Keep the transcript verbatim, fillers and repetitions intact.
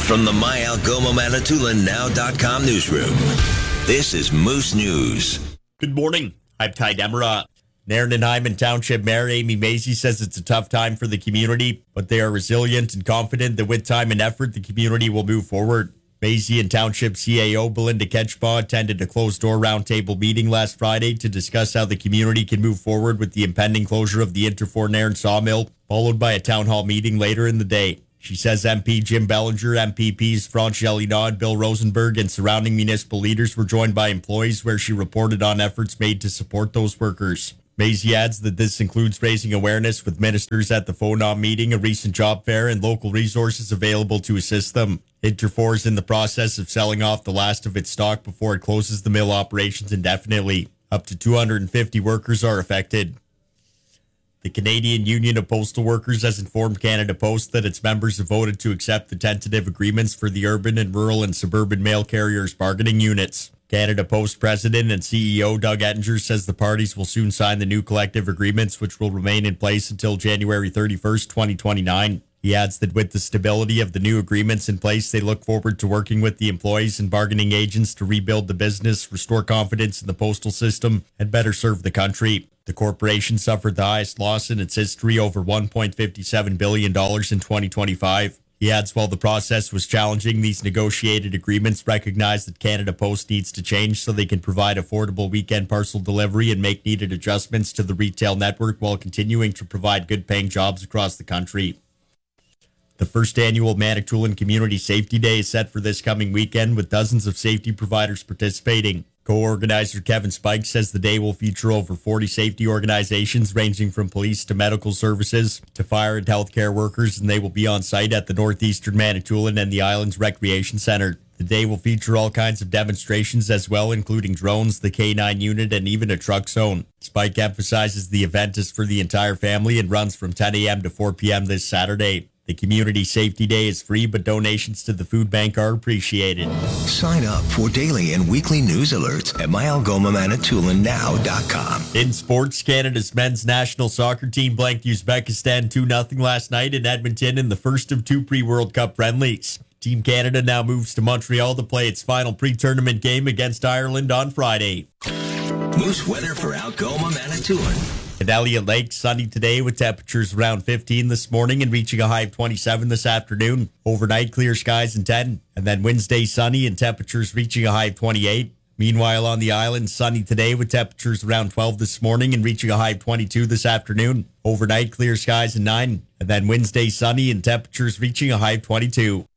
From the My Algoma Manitoulin Now dot com newsroom, this is Moose News. Good morning. I'm Ty Demera. Nairn and Hyman Township Mayor Amy Macy says it's a tough time for the community, but they are resilient and confident that with time and effort, the community will move forward. Macy and Township C A O Belinda Ketchbaugh attended a closed-door roundtable meeting last Friday to discuss how the community can move forward with the impending closure of the Interfor Nairn sawmill, followed by a town hall meeting later in the day. She says M P Jim Bellinger, M P Ps Franz Gélinas, Bill Rosenberg, and surrounding municipal leaders were joined by employees where she reported on efforts made to support those workers. Macy adds that this includes raising awareness with ministers at the FONOM meeting, a recent job fair, and local resources available to assist them. Interfor is in the process of selling off the last of its stock before it closes the mill operations indefinitely. Up to two hundred fifty workers are affected. The Canadian Union of Postal Workers has informed Canada Post that its members have voted to accept the tentative agreements for the urban and rural and suburban mail carriers bargaining units. Canada Post President and C E O Doug Ettinger says the parties will soon sign the new collective agreements, which will remain in place until January thirty-first, twenty twenty-nine. He adds that with the stability of the new agreements in place, they look forward to working with the employees and bargaining agents to rebuild the business, restore confidence in the postal system, and better serve the country. The corporation suffered the highest loss in its history, over one point five seven billion dollars in twenty twenty-five. He adds while the process was challenging, these negotiated agreements recognize that Canada Post needs to change so they can provide affordable weekend parcel delivery and make needed adjustments to the retail network while continuing to provide good-paying jobs across the country. The first annual Manitoulin Community Safety Day is set for this coming weekend with dozens of safety providers participating. Co-organizer Kevin Spike says the day will feature over forty safety organizations ranging from police to medical services to fire and healthcare workers, and they will be on site at the Northeastern Manitoulin and the Islands Recreation Center. The day will feature all kinds of demonstrations as well, including drones, the K nine unit, and even a truck zone. Spike emphasizes the event is for the entire family and runs from ten a.m. to four p.m. this Saturday. The Community Safety Day is free, but donations to the food bank are appreciated. Sign up for daily and weekly news alerts at My Algoma Manitoulin Now dot com. In sports, Canada's men's national soccer team blanked Uzbekistan two nothing last night in Edmonton in the first of two pre-World Cup friendlies. Team Canada now moves to Montreal to play its final pre-tournament game against Ireland on Friday. Moose weather for Algoma Manitoulin. At Elliott Lake, sunny today with temperatures around fifteen this morning and reaching a high of twenty-seven this afternoon. Overnight, clear skies and ten. And then Wednesday, sunny and temperatures reaching a high of twenty-eight. Meanwhile, on the island, sunny today with temperatures around twelve this morning and reaching a high of twenty-two this afternoon. Overnight, clear skies and nine. And then Wednesday, sunny and temperatures reaching a high of twenty-two.